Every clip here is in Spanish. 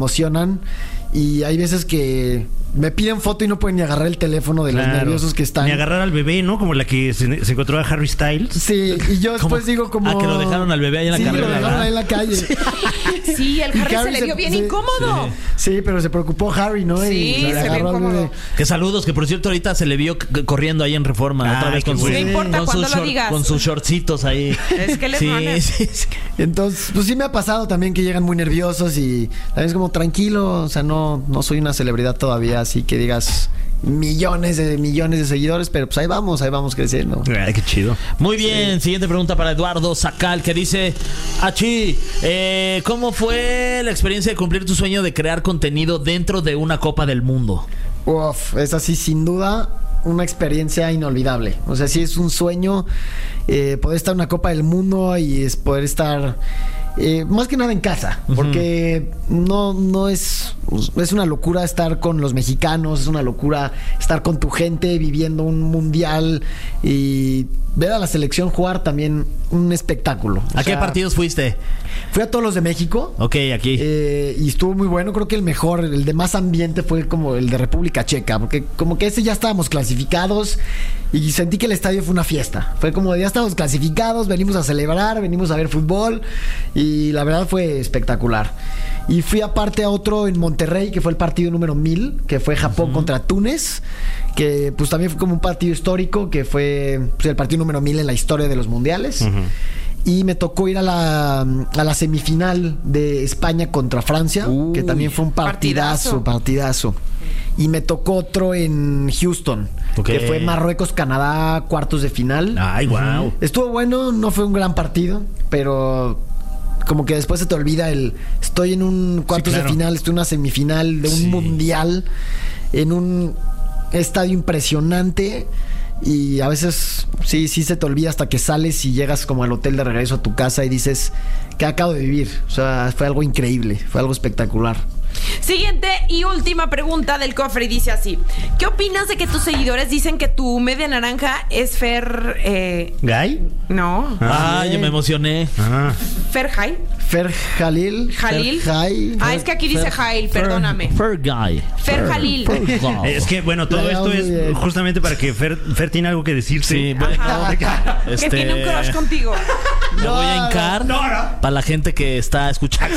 emocionan. Y hay veces que me piden foto y no pueden ni agarrar el teléfono de los nerviosos que están. Ni agarrar al bebé, ¿no? Como la que se encontró a Harry Styles. Sí, y yo después digo como... Ah, que lo dejaron al bebé ahí en la carrera. Sí, lo dejaron ahí en la calle. Sí, el Harry se le vio bien incómodo. Sí, pero se preocupó Harry, ¿no? Sí, y se vio incómodo. Que saludos, que por cierto ahorita se le vio corriendo ahí en Reforma. Otra vez con no importa cuando lo digas. Con sus shortcitos ahí. Es que les runner. Sí. Entonces, pues sí me ha pasado también que llegan muy nerviosos y también es como tranquilo, o sea, no soy una celebridad todavía, así que digas millones de seguidores, pero pues ahí vamos creciendo. Ay, qué chido. Muy bien, siguiente pregunta para Eduardo Sacal, que dice: Achi, ¿cómo fue la experiencia de cumplir tu sueño de crear contenido dentro de una Copa del Mundo? Uf, es así, sin duda, una experiencia inolvidable. O sea, sí es un sueño poder estar en una Copa del Mundo y es poder estar más que nada en casa, porque no es una locura estar con los mexicanos, es una locura estar con tu gente viviendo un mundial y ver a la selección jugar también un espectáculo. ¿A qué partidos fuiste? Fui a todos los de México. Ok, aquí. Y estuvo muy bueno. Creo que el mejor, el de más ambiente fue como el de República Checa, porque como que ese ya estábamos clasificados y sentí que el estadio fue una fiesta. Fue como ya estábamos clasificados, venimos a celebrar, venimos a ver fútbol y la verdad fue espectacular. Y fui aparte a otro en Monterrey, que fue el partido número 1000, que fue Japón contra Túnez, que pues también fue como un partido histórico, que fue pues, el partido número 1000 en la historia de los mundiales. Y me tocó ir a la semifinal de España contra Francia, que también fue un partidazo. Y me tocó otro en Houston, que fue Marruecos-Canadá, cuartos de final. Ay, wow. Estuvo bueno, no fue un gran partido, pero como que después se te olvida estoy en un cuartos de final, estoy en una semifinal de un mundial, en un estadio impresionante. Y a veces sí se te olvida hasta que sales y llegas como al hotel de regreso a tu casa y dices, ¿qué acabo de vivir? O sea, fue algo increíble, fue algo espectacular. Siguiente y última pregunta del cofre y dice así: ¿qué opinas de que tus seguidores dicen que tu media naranja es Fer... ¿Gay? No. Yo me emocioné. Fer Jai. Fer Jalil. Es que aquí dice Jail, perdóname. Fer Guy. Fer Jalil. Es que, bueno, todo esto es justamente para que Fer tiene algo que decirte. Sí, bueno, que tiene un crush contigo. Me voy a hincar para la gente que está escuchando.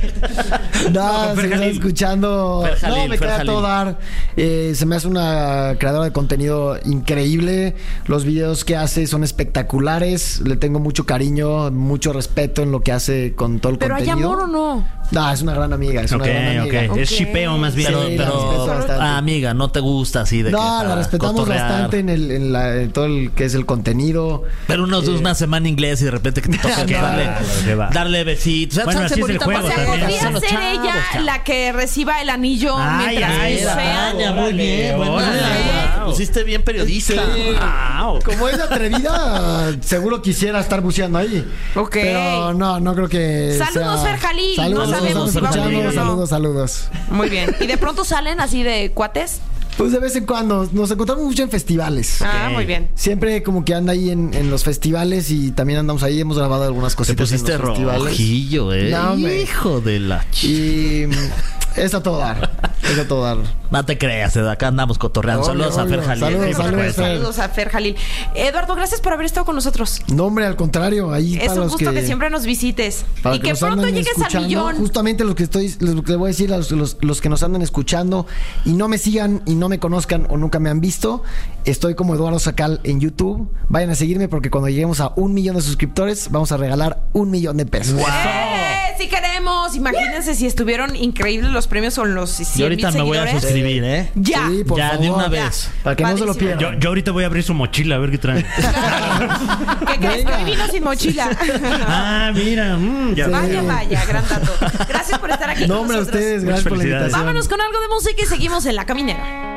No, se me está escuchando. No, me queda todo dar. Se me hace una creadora de contenido increíble. Los videos que hace son espectaculares. Le tengo mucho cariño, mucho respeto en lo que hace con todo el contenido. ¿Pero hay amor o no? No, es una gran amiga. Es una gran amiga. Es shipeo más bien. Pero amiga, ¿no te gusta así de que la respetamos cotorrear? bastante en todo el que es el contenido. Pero una semana inglés y de repente que te toca darle besitos. Bueno, así es el juego. O sea, podría ser ella la que reciba el anillo mientras bucean. Muy bien. Pusiste bien periodista. Como es atrevida, seguro quisiera estar buceando ahí. Ok. Pero no creo que Saludos, Fer Jalil. No sabemos si va a venir o no. Saludos. Muy bien. ¿Y de pronto salen así de cuates? Pues de vez en cuando. Nos encontramos mucho en festivales. Muy bien. Siempre como que anda ahí en los festivales y también andamos ahí. Hemos grabado algunas cositas en los festivales. Rojillo, hijo de la Y es a todo dar. No te creas, acá andamos cotorreando. Saludos a Fer Jalil. Saludos a Fer Jalil. Eduardo, gracias por haber estado con nosotros. No, hombre, al contrario. Ahí es un gusto que siempre nos visites. Y que pronto llegues al millón. Justamente lo que les voy a decir a los que nos andan escuchando y no me sigan y no me conozcan o nunca me han visto, estoy como Eduardo Sacal en YouTube. Vayan a seguirme porque cuando lleguemos a 1 millón de suscriptores vamos a regalar 1 millón de pesos. ¡Wow! Sí queremos. Imagínense si estuvieron increíbles los premios con los 100,000 Yo ahorita me voy a suscribir, ¿eh? Ya. Sí, por favor, de una vez. Para que no se lo pierdan. Yo ahorita voy a abrir su mochila a ver qué trae. ¿Qué crees? Que hoy vino sin mochila. Mira. Vaya, gran dato. Gracias por estar aquí con nosotros. A ustedes, gracias por la invitación. Vámonos con algo de música y seguimos en La Caminera.